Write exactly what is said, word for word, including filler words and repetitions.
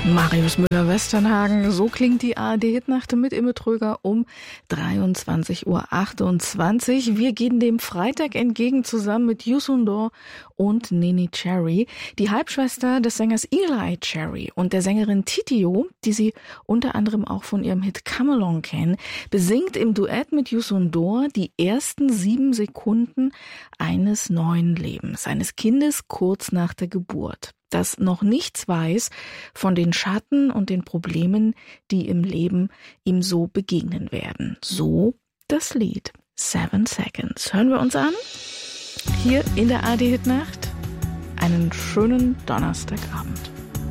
Marius Müller-Westernhagen, so klingt die A R D-Hitnacht mit Imme Tröger um dreiundzwanzig Uhr achtundzwanzig. Wir gehen dem Freitag entgegen zusammen mit Youssou N'Dour und Neneh Cherry, die Halbschwester des Sängers Eagle-Eye Cherry und der Sängerin Titio, die Sie unter anderem auch von ihrem Hit Come Along kennen, besingt im Duett mit Youssou N'Dour die ersten sieben Sekunden eines neuen Lebens, eines Kindes kurz nach der Geburt, das noch nichts weiß von den Schatten und den Problemen, die im Leben ihm so begegnen werden. So das Lied Seven Seconds. Hören wir uns an, hier in der A R D-Hitnacht. Einen schönen Donnerstagabend.